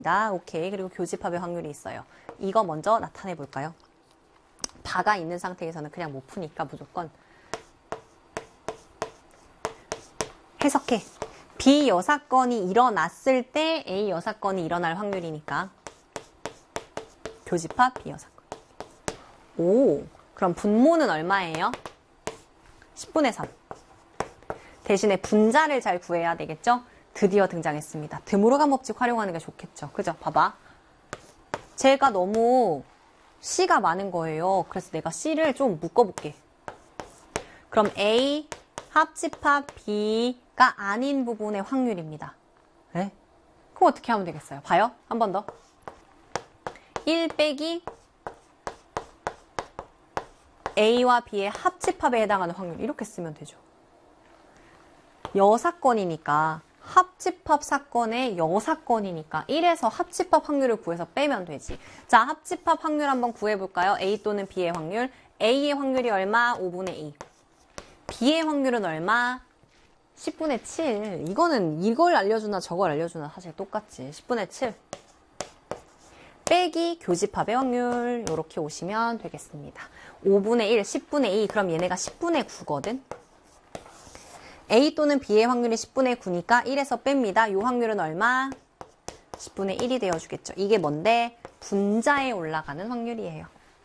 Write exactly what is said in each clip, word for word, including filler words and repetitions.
오케이. 그리고 교집합의 확률이 있어요. 이거 먼저 나타내 볼까요? 바가 있는 상태에서는 그냥 못 푸니까 무조건 해석해. B 여사건이 일어났을 때 A 여사건이 일어날 확률이니까 교집합 B 여사건. 오, 그럼 분모는 얼마예요? 십분의 삼. 대신에 분자를 잘 구해야 되겠죠? 드디어 등장했습니다. 드물어간 법칙 활용하는 게 좋겠죠. 그죠? 봐봐. 제가 너무 C가 많은 거예요. 그래서 내가 C를 좀 묶어볼게. 그럼 A 합집합 B가 아닌 부분의 확률입니다. 네? 그럼 어떻게 하면 되겠어요? 봐요. 한 번 더. 일 빼기 A와 B의 합집합에 해당하는 확률. 이렇게 쓰면 되죠. 여사건이니까 합집합 사건의 여사건이니까 일에서 합집합 확률을 구해서 빼면 되지. 자, 합집합 확률 한번 구해볼까요? A 또는 B의 확률. A의 확률이 얼마? 오분의 이. B의 확률은 얼마? 십분의 칠. 이거는 이걸 알려주나 저걸 알려주나 사실 똑같지. 십분의 칠. 빼기 교집합의 확률. 이렇게 오시면 되겠습니다. 오분의 일, 십분의 이. 그럼 얘네가 십분의 구거든. A 또는 B의 확률이 십분의 구니까 일에서 뺍니다. 이 확률은 얼마? 십분의 일이 되어주겠죠. 이게 뭔데? 분자에 올라가는 확률이에요.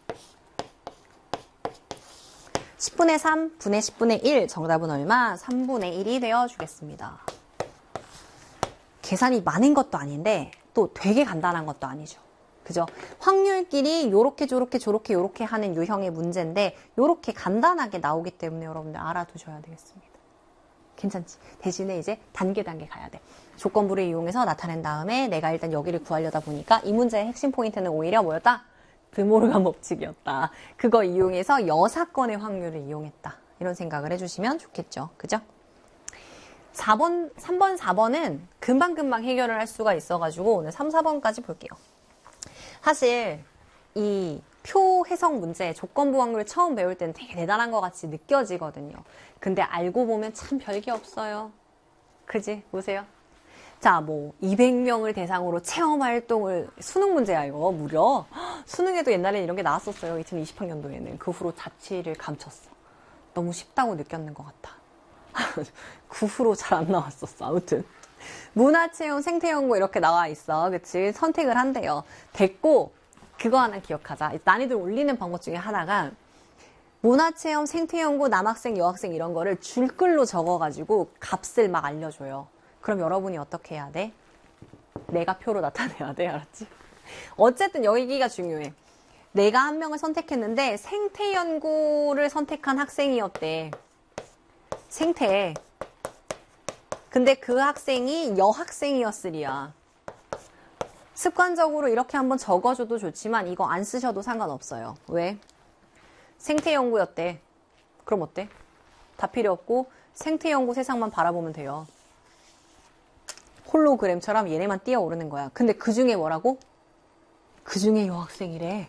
십분의 삼, 분의 십분의 일. 정답은 얼마? 삼분의 일이 되어주겠습니다. 계산이 많은 것도 아닌데 또 되게 간단한 것도 아니죠. 그죠? 확률끼리 요렇게 저렇게 저렇게 요렇게 하는 유형의 문제인데 요렇게 간단하게 나오기 때문에 여러분들 알아두셔야 되겠습니다. 괜찮지? 대신에 이제 단계 단계 가야 돼. 조건부를 이용해서 나타낸 다음에 내가 일단 여기를 구하려다 보니까 이 문제의 핵심 포인트는 오히려 뭐였다? 드모르간 법칙이었다. 그거 이용해서 여사건의 확률을 이용했다. 이런 생각을 해주시면 좋겠죠. 그죠? 사 번, 삼 번, 사 번은 금방금방 해결을 할 수가 있어가지고 오늘 삼, 사 번까지 볼게요. 사실 이 표 해석 문제, 조건부 확률을 처음 배울 때는 되게 대단한 것 같이 느껴지거든요. 근데 알고 보면 참 별게 없어요. 그지? 보세요. 자, 뭐 이백 명을 대상으로 체험 활동을, 수능 문제야 이거 무려. 수능에도 옛날에 이런 게 나왔었어요. 이천이십 학년도에는. 그 후로 자취를 감췄어. 너무 쉽다고 느꼈는 것 같아. 그 후로 잘 안 나왔었어. 아무튼 문화체험, 생태연구 이렇게 나와 있어. 그치? 선택을 한대요. 됐고 그거 하나 기억하자. 난이도를 올리는 방법 중에 하나가 문화체험, 생태연구, 남학생, 여학생 이런 거를 줄글로 적어가지고 값을 막 알려줘요. 그럼 여러분이 어떻게 해야 돼? 내가 표로 나타내야 돼. 알았지? 어쨌든 여기가 중요해. 내가 한 명을 선택했는데 생태연구를 선택한 학생이었대. 생태. 근데 그 학생이 여학생이었으리야. 습관적으로 이렇게 한번 적어줘도 좋지만 이거 안 쓰셔도 상관없어요. 왜? 생태연구였대. 그럼 어때? 다 필요 없고 생태연구 세상만 바라보면 돼요. 홀로그램처럼 얘네만 뛰어오르는 거야. 근데 그 중에 뭐라고? 그 중에 여학생이래.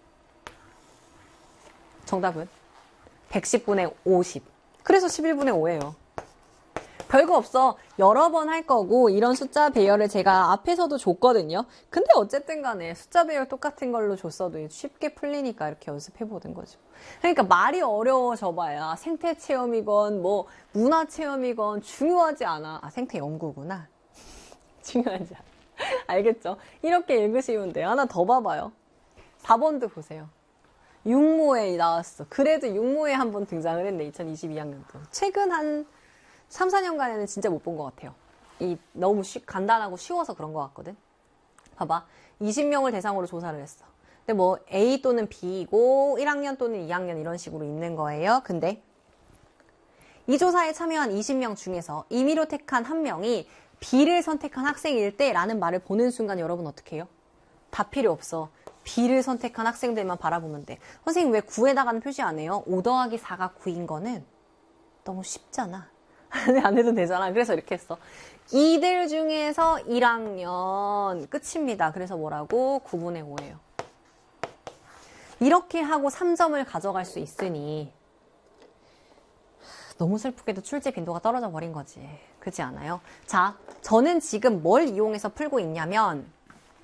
정답은 백십분의 오십. 그래서 십일분의 오예요. 별거 없어. 여러 번 할 거고 이런 숫자 배열을 제가 앞에서도 줬거든요. 근데 어쨌든 간에 숫자 배열 똑같은 걸로 줬어도 쉽게 풀리니까 이렇게 연습해보는 거죠. 그러니까 말이 어려워져 봐야 생태체험이건 뭐 문화체험이건 중요하지 않아. 아, 생태연구구나. 중요하지 않아. 알겠죠? 이렇게 읽으시면 돼요. 하나 더 봐봐요. 사 번도 보세요. 육모에 나왔어. 그래도 육모에 한번 등장을 했네. 이천이십이 학년도. 최근 한 삼, 사 년간에는 진짜 못 본 것 같아요. 이 너무 쉬, 간단하고 쉬워서 그런 것 같거든. 봐봐. 이십 명을 대상으로 조사를 했어. 근데 뭐 A 또는 B이고 일 학년 또는 이 학년 이런 식으로 있는 거예요. 근데 이 조사에 참여한 이십 명 중에서 임의로 택한 한 명이 B를 선택한 학생일 때 라는 말을 보는 순간 여러분 어떻게 해요? 다 필요 없어. B를 선택한 학생들만 바라보면 돼. 선생님 왜 구에다가는 표시 안 해요? 오 더하기 사가 구인 거는 너무 쉽잖아. 안 해도 되잖아. 그래서 이렇게 했어. 이들 중에서 일 학년 끝입니다. 그래서 뭐라고? 구분의 오예요. 이렇게 하고 삼 점을 가져갈 수 있으니 너무 슬프게도 출제 빈도가 떨어져 버린 거지. 그렇지 않아요? 자, 저는 지금 뭘 이용해서 풀고 있냐면